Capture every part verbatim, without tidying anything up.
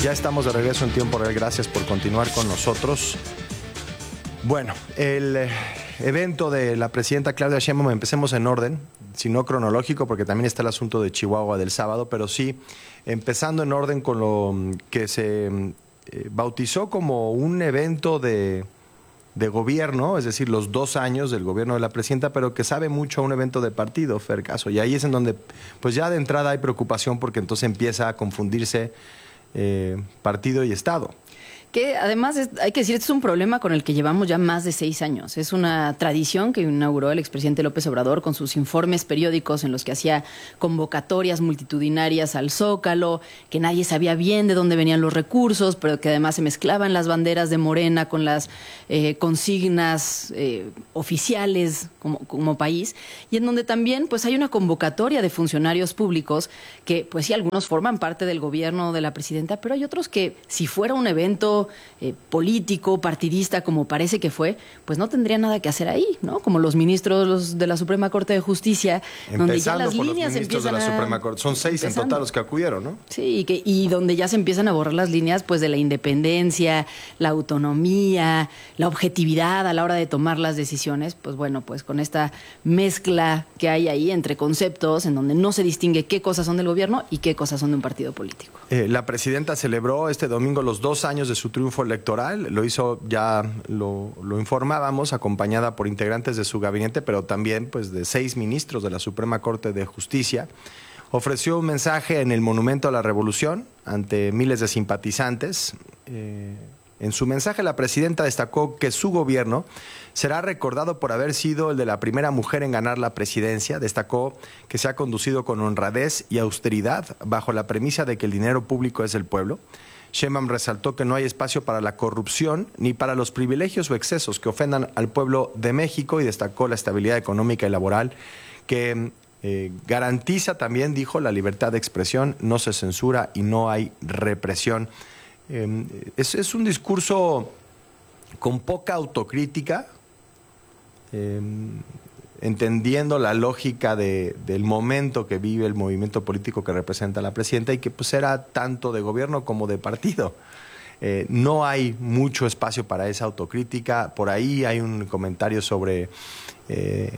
Ya estamos de regreso en tiempo real. Gracias por continuar con nosotros. Bueno, el eh, evento de la presidenta Claudia Sheinbaum, empecemos en orden, si no cronológico, porque también está el asunto de Chihuahua del sábado, pero sí, empezando en orden con lo que se eh, bautizó como un evento de, de gobierno, es decir, los dos años del gobierno de la presidenta, pero que sabe mucho a un evento de partido, Fer Caso. Y ahí es en donde, pues ya de entrada hay preocupación, porque entonces empieza a confundirse eh, partido y Estado. Que además, es, hay que decir, este es un problema con el que llevamos ya más de seis años. Es una tradición que inauguró el expresidente López Obrador con sus informes periódicos en los que hacía convocatorias multitudinarias al Zócalo, que nadie sabía bien de dónde venían los recursos, pero que además se mezclaban las banderas de Morena con las eh, consignas eh, oficiales como, como país, y en donde también pues hay una convocatoria de funcionarios públicos que, pues sí, algunos forman parte del gobierno de la presidenta, pero hay otros que, si fuera un evento Eh, político, partidista, como parece que fue, pues no tendría nada que hacer ahí, ¿no? Como los ministros los de la Suprema Corte de Justicia, Empezando donde ya las por líneas los ministros de la empiezan a... Suprema Corte. Son seis empezando. en total los que acudieron, ¿no? Sí, y, que, y donde ya se empiezan a borrar las líneas pues de la independencia, la autonomía, la objetividad a la hora de tomar las decisiones. Pues bueno, pues con esta mezcla que hay ahí entre conceptos en donde no se distingue qué cosas son del gobierno y qué cosas son de un partido político. Eh, la presidenta celebró este domingo los dos años de su triunfo electoral. Lo hizo, ya lo, lo informábamos, acompañada por integrantes de su gabinete, pero también pues de seis ministros de la Suprema Corte de Justicia. Ofreció un mensaje en el Monumento a la Revolución ante miles de simpatizantes. Eh, en su mensaje, la presidenta destacó que su gobierno será recordado por haber sido el de la primera mujer en ganar la presidencia. Destacó que se ha conducido con honradez y austeridad bajo la premisa de que el dinero público es del pueblo. Sheinbaum resaltó que no hay espacio para la corrupción ni para los privilegios o excesos que ofendan al pueblo de México, y destacó la estabilidad económica y laboral que eh, garantiza también, dijo, la libertad de expresión, no se censura y no hay represión. Eh, es, es un discurso con poca autocrítica, eh, entendiendo la lógica de, del momento que vive el movimiento político que representa a la presidenta, y que pues era tanto de gobierno como de partido. Eh, no hay mucho espacio para esa autocrítica. Por ahí hay un comentario sobre eh,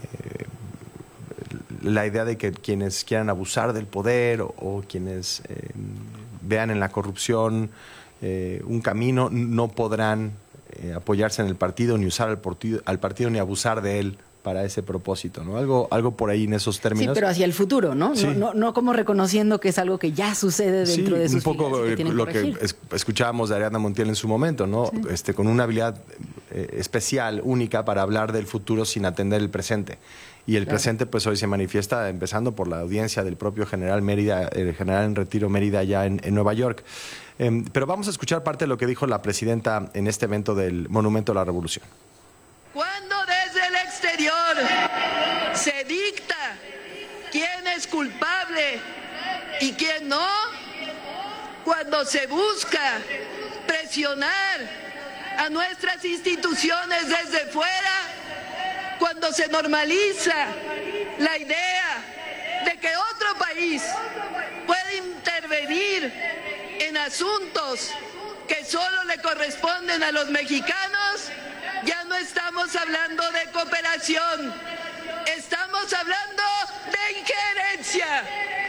la idea de que quienes quieran abusar del poder o, o quienes eh, vean en la corrupción eh, un camino, no podrán eh, apoyarse en el partido, ni usar al partido, al partido ni abusar de él para ese propósito, ¿no? Algo, algo por ahí en esos términos. Sí, pero hacia el futuro, ¿no? Sí. No, no, no como reconociendo que es algo que ya sucede dentro sí, de sus un poco filas y que lo que es, escuchábamos de Ariadna Montiel en su momento, ¿no? Sí. Este, con una habilidad eh, especial, única, para hablar del futuro sin atender el presente. Y el claro. presente, pues hoy se manifiesta empezando por la audiencia del propio general Mérida, el general en retiro Mérida, allá en, en Nueva York. Eh, pero vamos a escuchar parte de lo que dijo la presidenta en este evento del Monumento a la Revolución. Cuando desde el exterior se dicta quién es culpable y quién no, cuando se busca presionar a nuestras instituciones desde fuera, cuando se normaliza la idea de que otro país puede intervenir en asuntos que solo le corresponden a los mexicanos, ya no estamos hablando de cooperación, estamos hablando de injerencia.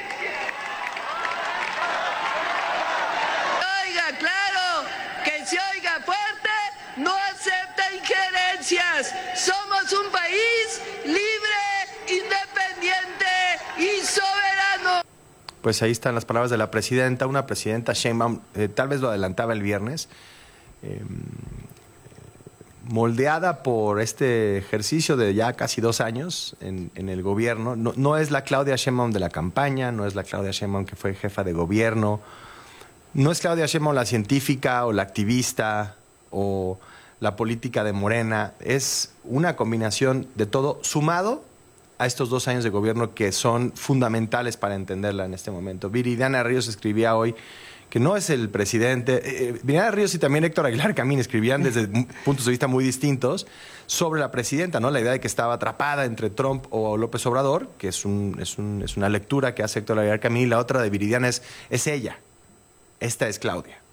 Oiga, claro, que se oiga fuerte, no acepta injerencias. Somos un país libre, independiente y soberano. Pues ahí están las palabras de la presidenta, una presidenta Sheinbaum, eh, tal vez lo adelantaba el viernes, eh, moldeada por este ejercicio de ya casi dos años en, en el gobierno. No, no es la Claudia Sheinbaum de la campaña, no es la Claudia Sheinbaum que fue jefa de gobierno, no es Claudia Sheinbaum la científica o la activista o la política de Morena. Es una combinación de todo sumado a estos dos años de gobierno que son fundamentales para entenderla en este momento. Viridiana Ríos escribía hoy que no es el presidente. Eh, Viridiana Ríos y también Héctor Aguilar Camín escribían desde puntos de vista muy distintos sobre la presidenta, ¿no? La idea de que estaba atrapada entre Trump o López Obrador, que es, un, es, un, es una lectura que hace Héctor Aguilar Camín, y la otra de Viridiana es, es ella. Esta es Claudia.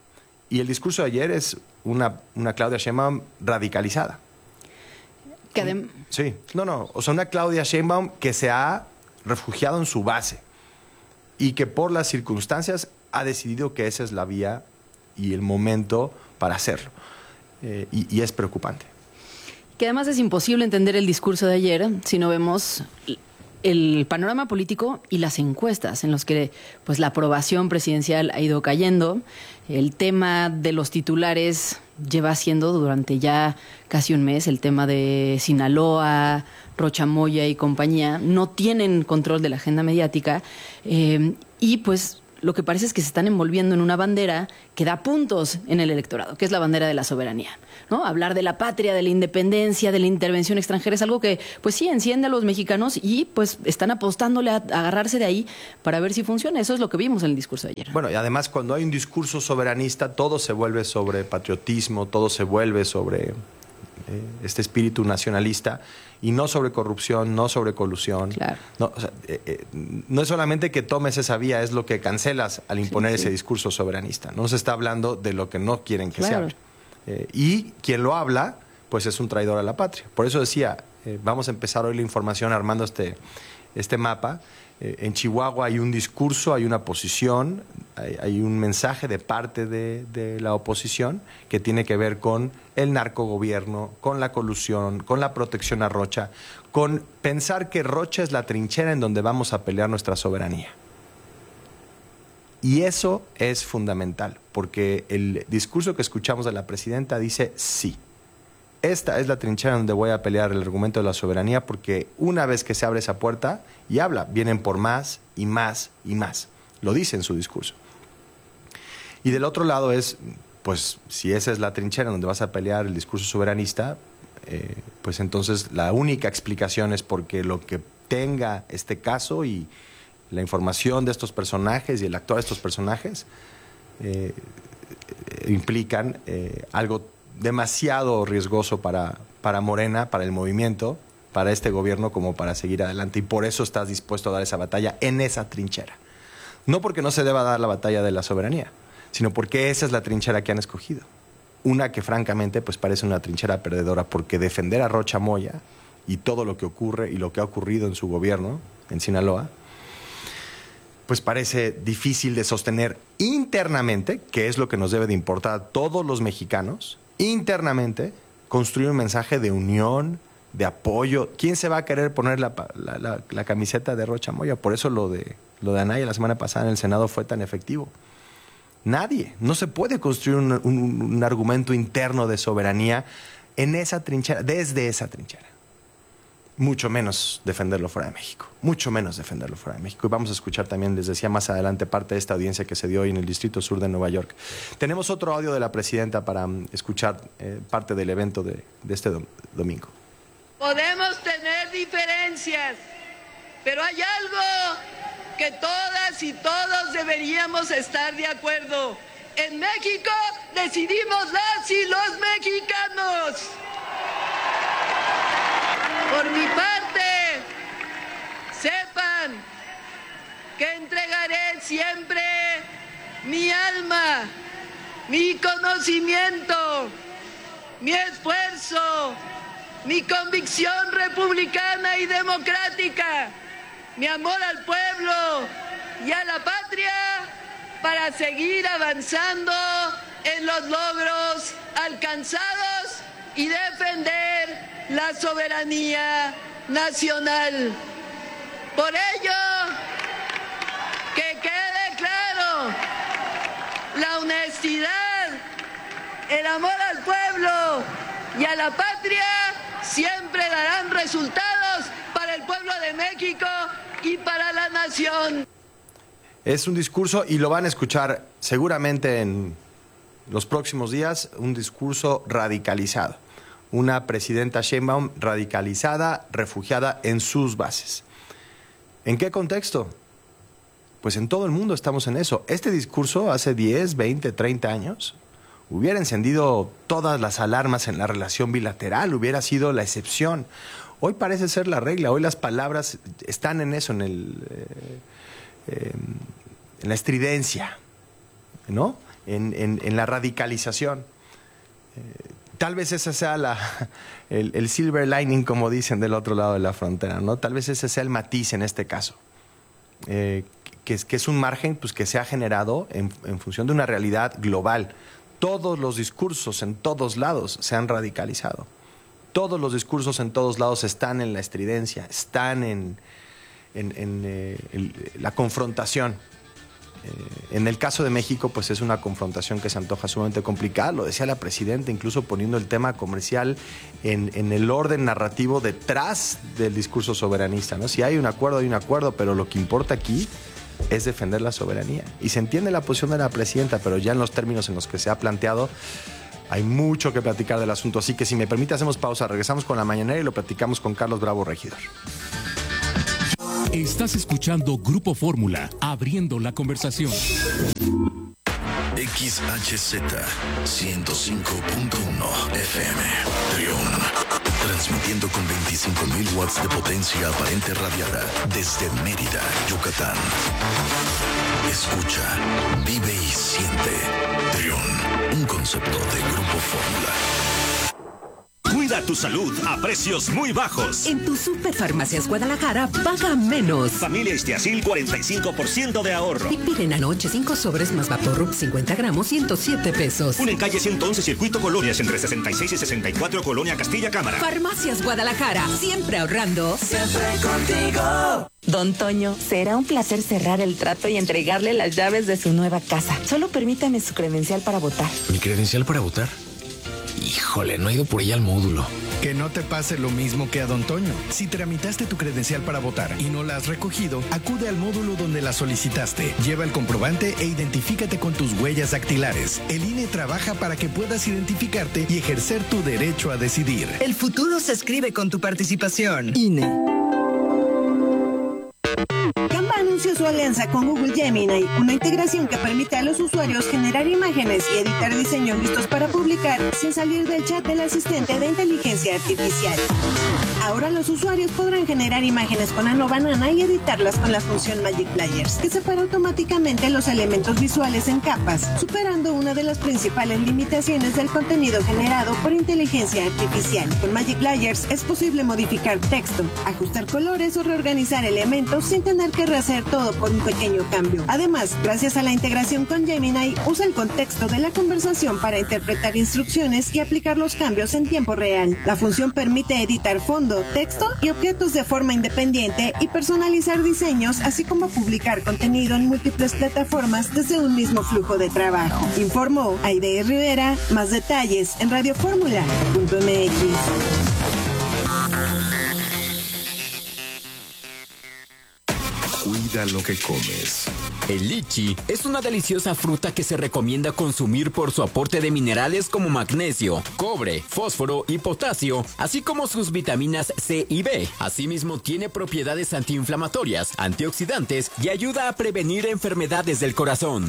Y el discurso de ayer es una, una Claudia Sheinbaum radicalizada. Que adem- Sí, no, no, o sea, una Claudia Sheinbaum que se ha refugiado en su base y que por las circunstancias ha decidido que esa es la vía y el momento para hacerlo. Eh, y, y es preocupante. Que además es imposible entender el discurso de ayer si no vemos el panorama político y las encuestas en los que pues la aprobación presidencial ha ido cayendo. El tema de los titulares lleva siendo durante ya casi un mes, el tema de Sinaloa, Rocha Moya y compañía, no tienen control de la agenda mediática eh, y pues lo que parece es que se están envolviendo en una bandera que da puntos en el electorado, que es la bandera de la soberanía, ¿no? Hablar de la patria, de la independencia, de la intervención extranjera es algo que, pues sí, enciende a los mexicanos y pues están apostándole a, a agarrarse de ahí para ver si funciona. Eso es lo que vimos en el discurso de ayer. Bueno, y además cuando hay un discurso soberanista, todo se vuelve sobre patriotismo, todo se vuelve sobre eh, este espíritu nacionalista y no sobre corrupción, no sobre colusión. Claro. No, o sea, eh, eh, no es solamente que tomes esa vía, es lo que cancelas al imponer sí, sí. ese discurso soberanista. No se está hablando de lo que no quieren que claro. se hable. Eh, y quien lo habla, pues es un traidor a la patria. Por eso decía, eh, vamos a empezar hoy la información armando este, este mapa. Eh, en Chihuahua hay un discurso, hay una posición, hay, hay un mensaje de parte de, de la oposición que tiene que ver con el narcogobierno, con la colusión, con la protección a Rocha, con pensar que Rocha es la trinchera en donde vamos a pelear nuestra soberanía. Y eso es fundamental, porque el discurso que escuchamos de la presidenta dice sí. Esta es la trinchera donde voy a pelear el argumento de la soberanía, porque una vez que se abre esa puerta y habla, vienen por más y más y más. Lo dice en su discurso. Y del otro lado es, pues, si esa es la trinchera donde vas a pelear el discurso soberanista, eh, pues entonces la única explicación es porque lo que tenga este caso y la información de estos personajes y el actuar de estos personajes eh, implican eh, algo demasiado riesgoso para, para Morena, para el movimiento, para este gobierno como para seguir adelante. Y por eso estás dispuesto a dar esa batalla en esa trinchera. No porque no se deba dar la batalla de la soberanía, sino porque esa es la trinchera que han escogido. Una que francamente pues parece una trinchera perdedora, porque defender a Rocha Moya y todo lo que ocurre y lo que ha ocurrido en su gobierno, en Sinaloa, pues parece difícil de sostener internamente, que es lo que nos debe de importar a todos los mexicanos. Internamente, construir un mensaje de unión, de apoyo. ¿Quién se va a querer poner la, la, la, la camiseta de Rocha Moya? Por eso lo de, lo de Anaya la semana pasada en el Senado fue tan efectivo. Nadie. No se puede construir un, un, un argumento interno de soberanía en esa trinchera, desde esa trinchera. Mucho menos defenderlo fuera de México. Mucho menos defenderlo fuera de México. Y vamos a escuchar también, les decía más adelante, parte de esta audiencia que se dio hoy en el Distrito Sur de Nueva York. Tenemos otro audio de la presidenta para um, escuchar eh, parte del evento de, de este dom domingo. Podemos tener diferencias, pero hay algo que todas y todos deberíamos estar de acuerdo. En México decidimos las y los mexicanos. Por mi parte, sepan que entregaré siempre mi alma, mi conocimiento, mi esfuerzo, mi convicción republicana y democrática, mi amor al pueblo y a la patria para seguir avanzando en los logros alcanzados y defender la soberanía nacional. Por ello, que quede claro, la honestidad, el amor al pueblo y a la patria siempre darán resultados para el pueblo de México y para la nación. Es un discurso, y lo van a escuchar seguramente en los próximos días, un discurso radicalizado. Una presidenta Sheinbaum radicalizada, refugiada en sus bases. ¿En qué contexto? Pues en todo el mundo estamos en eso. Este discurso hace diez, veinte, treinta años hubiera encendido todas las alarmas en la relación bilateral, hubiera sido la excepción. Hoy parece ser la regla, hoy las palabras están en eso, en, el, eh, eh, en la estridencia, ¿no? en, en, en la radicalización. Eh, tal vez ese sea la, el, el silver lining, como dicen del otro lado de la frontera, ¿no? Tal vez ese sea el matiz en este caso. Eh, que, es, que es un margen pues, que se ha generado en, en función de una realidad global. Todos los discursos en todos lados se han radicalizado. Todos los discursos en todos lados están en la estridencia, están en, en, en eh, el, la confrontación. Eh, en el caso de México, pues es una confrontación que se antoja sumamente complicada. Lo decía la presidenta, incluso poniendo el tema comercial en, en el orden narrativo detrás del discurso soberanista, ¿no? Si hay un acuerdo, hay un acuerdo, pero lo que importa aquí es defender la soberanía. Y se entiende la posición de la presidenta, pero ya en los términos en los que se ha planteado, hay mucho que platicar del asunto. Así que si me permite, hacemos pausa, regresamos con la mañanera y lo platicamos con Carlos Bravo, regidor. Estás escuchando Grupo Fórmula, abriendo la conversación. X H Z ciento cinco punto uno F M, Trión. Transmitiendo con veinticinco mil watts de potencia aparente radiada desde Mérida, Yucatán. Escucha, vive y siente. Trión, un concepto de Grupo Fórmula. Cuida tu salud a precios muy bajos. En tu Superfarmacias Guadalajara, paga menos. Familia Istiazil, cuarenta y cinco por ciento de ahorro. Y piden anoche cinco sobres más Vaporub cincuenta gramos, ciento siete pesos. Un en calle ciento once, Circuito Colonias, entre sesenta y seis y sesenta y cuatro, Colonia Castilla Cámara. Farmacias Guadalajara, siempre ahorrando. Siempre contigo. Don Toño, será un placer cerrar el trato y entregarle las llaves de su nueva casa. Solo permítame su credencial para votar. ¿Mi credencial para votar? Híjole, no he ido por ella al módulo. Que no te pase lo mismo que a Don Toño. Si tramitaste tu credencial para votar y no la has recogido, acude al módulo donde la solicitaste. Lleva el comprobante e identifícate con tus huellas dactilares. El I N E trabaja para que puedas identificarte y ejercer tu derecho a decidir. El futuro se escribe con tu participación. I N E. Canva anunció su alianza con Google Gemini, una integración que permite a los usuarios generar imágenes y editar diseños listos para publicar sin salir del chat del asistente de inteligencia artificial. Ahora los usuarios podrán generar imágenes con Ano Banana y editarlas con la función Magic Layers, que separa automáticamente los elementos visuales en capas, superando una de las principales limitaciones del contenido generado por inteligencia artificial. Con Magic Layers es posible modificar texto, ajustar colores o reorganizar elementos sin tener que rehacer todo por un pequeño cambio. Además, gracias a la integración con Gemini, usa el contexto de la conversación para interpretar instrucciones y aplicar los cambios en tiempo real. La función permite editar fondo, texto y objetos de forma independiente y personalizar diseños, así como publicar contenido en múltiples plataformas desde un mismo flujo de trabajo. Informó Aide Rivera. Más detalles en radioformula punto m x. Cuida lo que comes. El lichi es una deliciosa fruta que se recomienda consumir por su aporte de minerales como magnesio, cobre, fósforo y potasio, así como sus vitaminas C y B. Asimismo, tiene propiedades antiinflamatorias, antioxidantes y ayuda a prevenir enfermedades del corazón.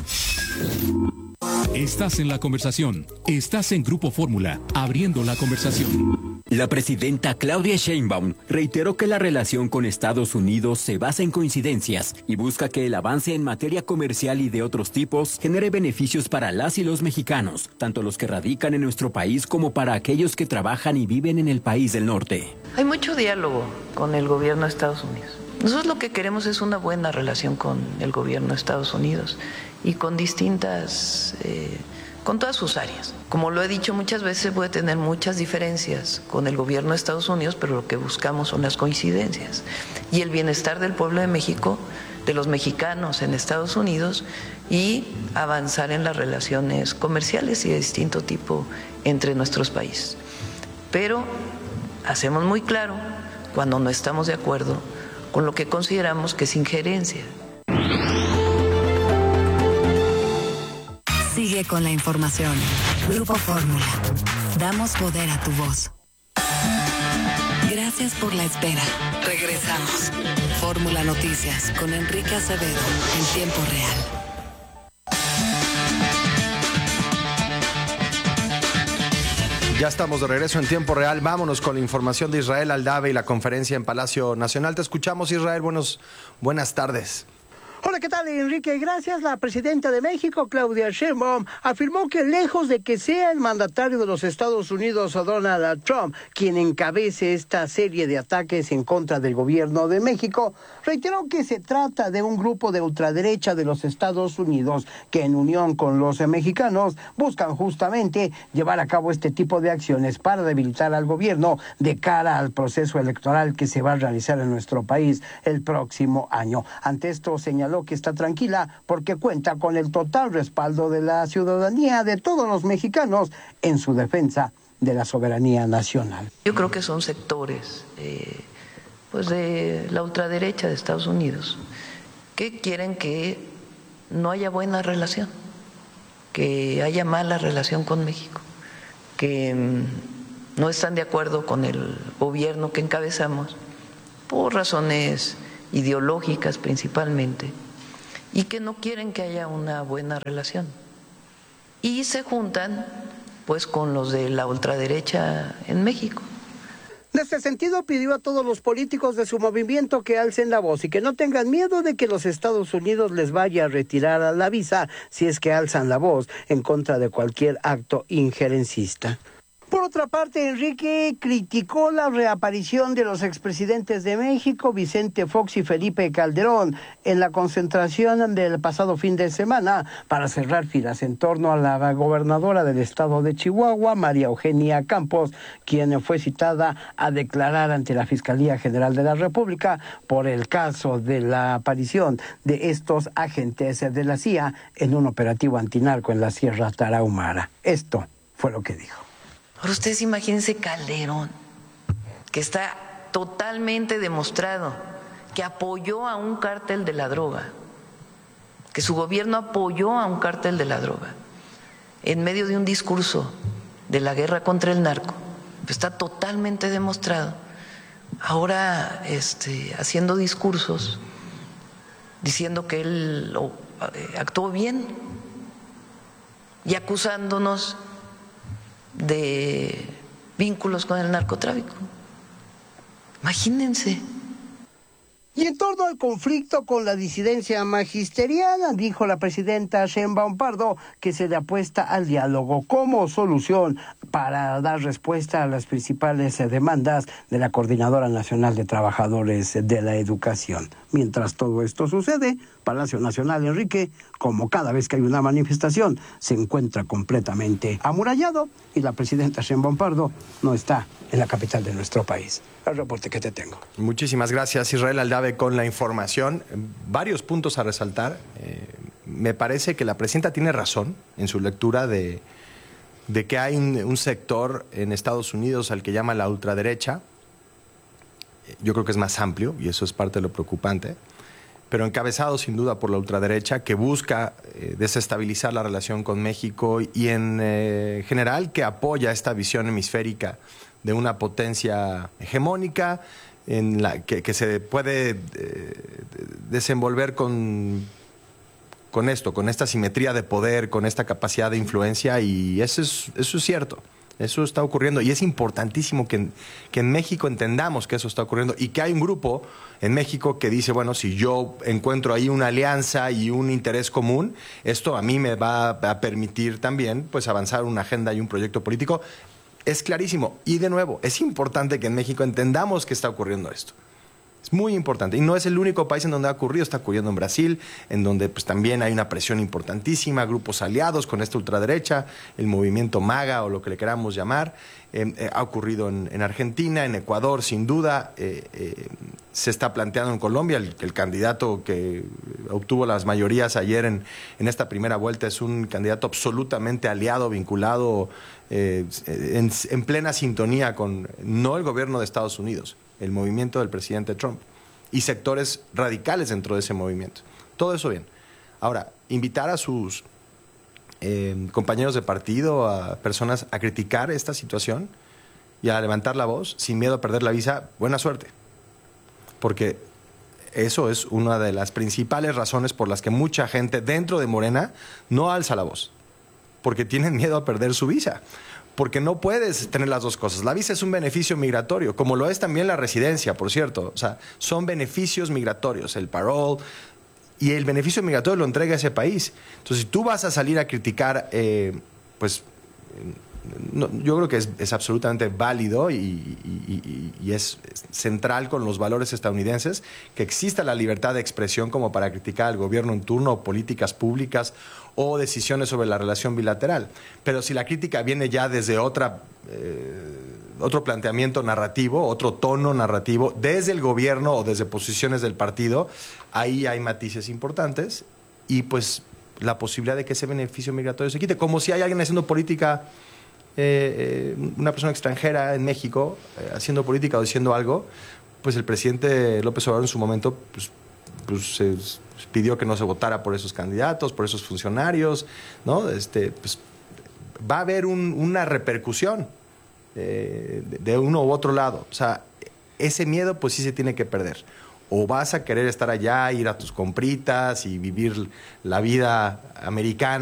Estás en la conversación. Estás en Grupo Fórmula, abriendo la conversación. La presidenta Claudia Sheinbaum reiteró que la relación con Estados Unidos se basa en coincidencias y busca que el avance en materia comercial y de otros tipos genere beneficios para las y los mexicanos, tanto los que radican en nuestro país como para aquellos que trabajan y viven en el país del norte. Hay mucho diálogo con el gobierno de Estados Unidos. Nosotros lo que queremos es una buena relación con el gobierno de Estados Unidos y con distintas, eh, con todas sus áreas. Como lo he dicho muchas veces, puede tener muchas diferencias con el gobierno de Estados Unidos, pero lo que buscamos son las coincidencias. Y el bienestar del pueblo de México, de los mexicanos en Estados Unidos, y avanzar en las relaciones comerciales y de distinto tipo entre nuestros países. Pero hacemos muy claro cuando no estamos de acuerdo con lo que consideramos que es injerencia. Sigue con la información. Grupo Fórmula. Damos poder a tu voz. Gracias por la espera. Regresamos. Fórmula Noticias con Enrique Acevedo en tiempo real. Ya estamos de regreso en tiempo real. Vámonos con la información de Israel Aldave y la conferencia en Palacio Nacional. Te escuchamos, Israel. Buenos, buenas tardes. Hola, ¿qué tal, Enrique? Gracias. La presidenta de México, Claudia Sheinbaum, afirmó que lejos de que sea el mandatario de los Estados Unidos, Donald Trump, quien encabece esta serie de ataques en contra del gobierno de México, reiteró que se trata de un grupo de ultraderecha de los Estados Unidos que, en unión con los mexicanos, buscan justamente llevar a cabo este tipo de acciones para debilitar al gobierno de cara al proceso electoral que se va a realizar en nuestro país el próximo año. Ante esto, señaló que está tranquila porque cuenta con el total respaldo de la ciudadanía, de todos los mexicanos, en su defensa de la soberanía nacional. Yo creo que son sectores eh, pues de la ultraderecha de Estados Unidos que quieren que no haya buena relación, que haya mala relación con México, que mm, no están de acuerdo con el gobierno que encabezamos por razones ideológicas principalmente, y que no quieren que haya una buena relación. Y se juntan pues con los de la ultraderecha en México. En este sentido, pidió a todos los políticos de su movimiento que alcen la voz y que no tengan miedo de que los Estados Unidos les vaya a retirar la visa si es que alzan la voz en contra de cualquier acto injerencista. Por otra parte, Enrique criticó la reaparición de los expresidentes de México, Vicente Fox y Felipe Calderón, en la concentración del pasado fin de semana para cerrar filas en torno a la gobernadora del estado de Chihuahua, María Eugenia Campos, quien fue citada a declarar ante la Fiscalía General de la República por el caso de la aparición de estos agentes de la C I A en un operativo antinarco en la Sierra Tarahumara. Esto fue lo que dijo. Ahora ustedes imagínense Calderón, que está totalmente demostrado que apoyó a un cártel de la droga, que su gobierno apoyó a un cártel de la droga en medio de un discurso de la guerra contra el narco. Está totalmente demostrado. Ahora este, haciendo discursos diciendo que él lo, eh, actuó bien y acusándonos de vínculos con el narcotráfico. Imagínense. Y en torno al conflicto con la disidencia magisteriana, dijo la presidenta Sheinbaum Pardo que se le apuesta al diálogo como solución para dar respuesta a las principales demandas de la Coordinadora Nacional de Trabajadores de la Educación. Mientras todo esto sucede, Palacio Nacional, Enrique, como cada vez que hay una manifestación, se encuentra completamente amurallado y la presidenta Sheinbaum Pardo no está en la capital de nuestro país. El reporte que te tengo. Muchísimas gracias, Israel Aldave, con la información. Varios puntos a resaltar. Eh, me parece que la presidenta tiene razón en su lectura de, de que hay un, un sector en Estados Unidos al que llama la ultraderecha. Yo creo que es más amplio y eso es parte de lo preocupante, pero encabezado sin duda por la ultraderecha que busca eh, desestabilizar la relación con México y en eh, general que apoya esta visión hemisférica de una potencia hegemónica en la que, que se puede eh, desenvolver con, con esto, con esta simetría de poder, con esta capacidad de influencia, y eso es, eso es cierto. Eso está ocurriendo y es importantísimo que, que en México entendamos que eso está ocurriendo y que hay un grupo en México que dice, bueno, si yo encuentro ahí una alianza y un interés común, esto a mí me va a permitir también pues avanzar una agenda y un proyecto político. Es clarísimo. Y de nuevo, es importante que en México entendamos que está ocurriendo esto. Es muy importante. Y no es el único país en donde ha ocurrido. Está ocurriendo en Brasil, en donde pues, también hay una presión importantísima, grupos aliados con esta ultraderecha, el movimiento MAGA o lo que le queramos llamar. Eh, eh, ha ocurrido en, en Argentina, en Ecuador, sin duda. Eh, eh, se está planteando en Colombia. El, el candidato que obtuvo las mayorías ayer en, en esta primera vuelta es un candidato absolutamente aliado, vinculado eh, en, en plena sintonía con no el gobierno de Estados Unidos, el movimiento del presidente Trump y sectores radicales dentro de ese movimiento. Todo eso bien. Ahora, invitar a sus eh, compañeros de partido, a personas a criticar esta situación y a levantar la voz sin miedo a perder la visa, buena suerte. Porque eso es una de las principales razones por las que mucha gente dentro de Morena no alza la voz. Porque tienen miedo a perder su visa. Porque no puedes tener las dos cosas. La visa es un beneficio migratorio, como lo es también la residencia, por cierto. O sea, son beneficios migratorios, el parole. y el beneficio migratorio lo entrega a ese país. Entonces, si tú vas a salir a criticar, eh, pues no, yo creo que es, es absolutamente válido y, y, y, y es central con los valores estadounidenses que exista la libertad de expresión como para criticar al gobierno en turno o políticas públicas o decisiones sobre la relación bilateral. Pero si la crítica viene ya desde otra, eh, otro planteamiento narrativo, otro tono narrativo, desde el gobierno o desde posiciones del partido, ahí hay matices importantes y pues la posibilidad de que ese beneficio migratorio se quite. Como si hay alguien haciendo política, eh, eh, una persona extranjera en México, eh, haciendo política o diciendo algo, pues el presidente López Obrador en su momento pues, pues, eh, pidió que no se votara por esos candidatos, por esos funcionarios, ¿no? Este, pues, va a haber un, una repercusión eh, de, de uno u otro lado. O sea, ese miedo pues sí se tiene que perder. O vas a querer estar allá, ir a tus compritas y vivir la vida americana